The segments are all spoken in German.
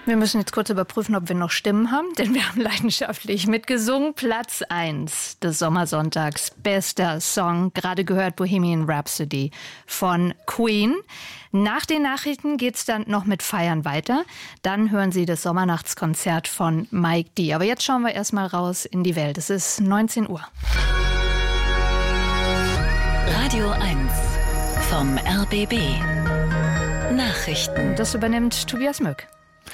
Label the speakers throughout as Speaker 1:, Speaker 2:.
Speaker 1: Wir müssen jetzt kurz überprüfen, ob wir noch Stimmen haben, denn wir haben leidenschaftlich mitgesungen. Platz 1 des Sommersonntags, bester Song, gerade gehört Bohemian Rhapsody von Queen. Nach den Nachrichten geht's dann noch mit Feiern weiter. Dann hören Sie das Sommernachtskonzert von Mike D. Aber jetzt schauen wir erstmal raus in die Welt. Es ist 19 Uhr.
Speaker 2: Radio 1 vom RBB. Nachrichten.
Speaker 1: Das übernimmt Tobias Mück.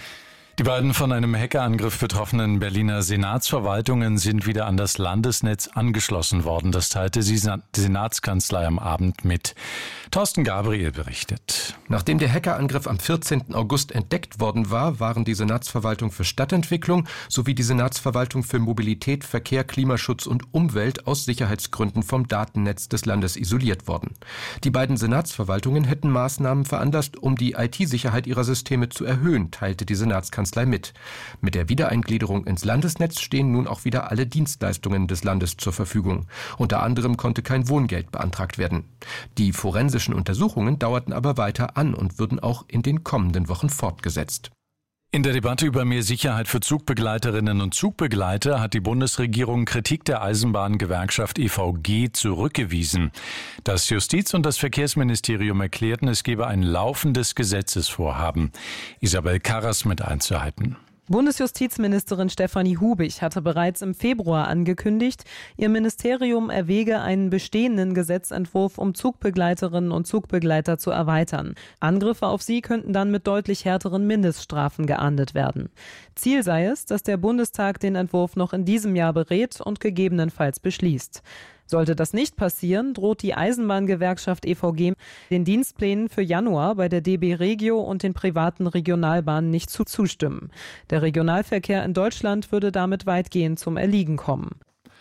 Speaker 3: Die beiden von einem Hackerangriff betroffenen Berliner Senatsverwaltungen sind wieder an das Landesnetz angeschlossen worden. Das teilte die Senatskanzlei am Abend mit. Thorsten Gabriel berichtet.
Speaker 4: Nachdem der Hackerangriff am 14. August entdeckt worden war, waren die Senatsverwaltung für Stadtentwicklung sowie die Senatsverwaltung für Mobilität, Verkehr, Klimaschutz und Umwelt aus Sicherheitsgründen vom Datennetz des Landes isoliert worden. Die beiden Senatsverwaltungen hätten Maßnahmen veranlasst, um die IT-Sicherheit ihrer Systeme zu erhöhen, teilte die Senatskanzlei mit. Mit der Wiedereingliederung ins Landesnetz stehen nun auch wieder alle Dienstleistungen des Landes zur Verfügung. Unter anderem konnte kein Wohngeld beantragt werden. Die forensischen Untersuchungen dauerten aber weiter an und würden auch in den kommenden Wochen fortgesetzt.
Speaker 3: In der Debatte über mehr Sicherheit für Zugbegleiterinnen und Zugbegleiter hat die Bundesregierung Kritik der Eisenbahngewerkschaft EVG zurückgewiesen. Das Justiz- und das Verkehrsministerium erklärten, es gebe ein laufendes Gesetzesvorhaben. Isabel Karras mit Einzelheiten.
Speaker 5: Bundesjustizministerin Stefanie Hubig hatte bereits im Februar angekündigt, ihr Ministerium erwäge einen bestehenden Gesetzentwurf, um Zugbegleiterinnen und Zugbegleiter zu erweitern. Angriffe auf sie könnten dann mit deutlich härteren Mindeststrafen geahndet werden. Ziel sei es, dass der Bundestag den Entwurf noch in diesem Jahr berät und gegebenenfalls beschließt. Sollte das nicht passieren, droht die Eisenbahngewerkschaft EVG den Dienstplänen für Januar bei der DB Regio und den privaten Regionalbahnen nicht zustimmen. Der Regionalverkehr in Deutschland würde damit weitgehend zum Erliegen kommen.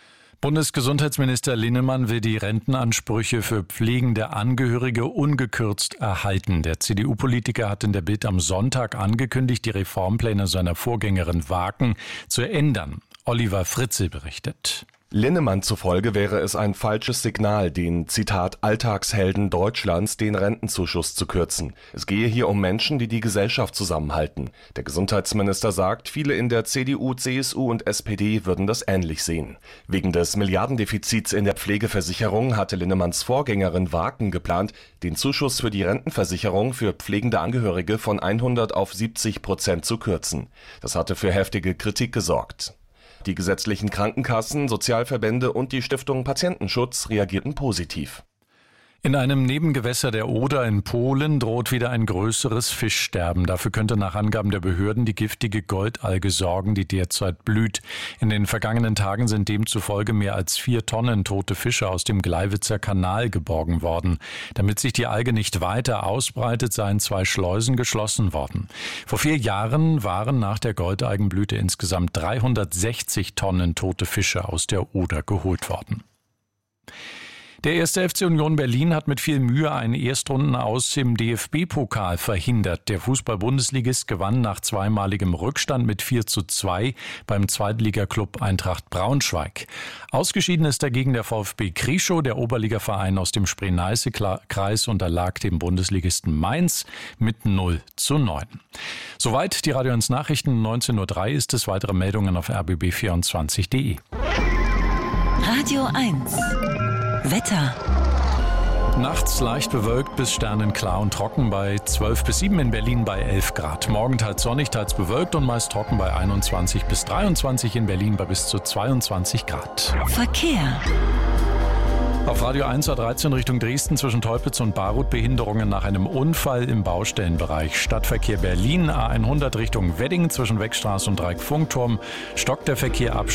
Speaker 3: Bundesgesundheitsminister Linnemann will die Rentenansprüche für pflegende Angehörige ungekürzt erhalten. Der CDU-Politiker hat in der Bild am Sonntag angekündigt, die Reformpläne seiner Vorgängerin Wagen zu ändern. Oliver Fritze berichtet.
Speaker 6: Linnemann zufolge wäre es ein falsches Signal, den, Zitat, Alltagshelden Deutschlands den Rentenzuschuss zu kürzen. Es gehe hier um Menschen, die die Gesellschaft zusammenhalten. Der Gesundheitsminister sagt, viele in der CDU, CSU und SPD würden das ähnlich sehen. Wegen des Milliardendefizits in der Pflegeversicherung hatte Linnemanns Vorgängerin Wagen geplant, den Zuschuss für die Rentenversicherung für pflegende Angehörige von 100 auf 70% zu kürzen. Das hatte für heftige Kritik gesorgt. Die gesetzlichen Krankenkassen, Sozialverbände und die Stiftung Patientenschutz reagierten positiv.
Speaker 3: In einem Nebengewässer der Oder in Polen droht wieder ein größeres Fischsterben. Dafür könnte nach Angaben der Behörden die giftige Goldalge sorgen, die derzeit blüht. In den vergangenen Tagen sind demzufolge mehr als 4 Tonnen tote Fische aus dem Gleiwitzer Kanal geborgen worden. Damit sich die Alge nicht weiter ausbreitet, seien 2 Schleusen geschlossen worden. Vor 4 Jahren waren nach der Goldalgenblüte insgesamt 360 Tonnen tote Fische aus der Oder geholt worden. Der 1. FC Union Berlin hat mit viel Mühe einen Erstrundenaus im DFB-Pokal verhindert. Der Fußball-Bundesligist gewann nach zweimaligem Rückstand mit 4:2 beim Zweitligaklub Eintracht Braunschweig. Ausgeschieden ist dagegen der VfB Krischow, der Oberligaverein aus dem Spree-Neiße-Kreis, unterlag dem Bundesligisten Mainz mit 0:9. Soweit die Radio 1 Nachrichten. 19:03 ist es. Weitere Meldungen auf rbb24.de.
Speaker 2: Radio 1 Wetter.
Speaker 3: Nachts leicht bewölkt bis sternenklar und trocken bei 12 bis 7, in Berlin bei 11 Grad. Morgen teils sonnig, teils bewölkt und meist trocken bei 21 bis 23, in Berlin bei bis zu 22 Grad.
Speaker 2: Verkehr.
Speaker 3: Auf Radio 1 A13 Richtung Dresden zwischen Teupitz und Baruth Behinderungen nach einem Unfall im Baustellenbereich. Stadtverkehr Berlin A100 Richtung Wedding zwischen Wegstraße und Dreieck-Funkturm. Stockt der Verkehr ab.